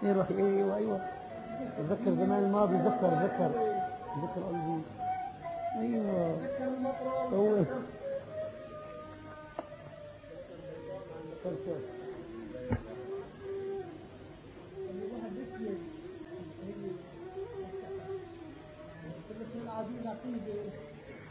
يروح ايوه ايوه. تذكر زمان الماضي، ذكر قلبي. ايوه هو ذكرت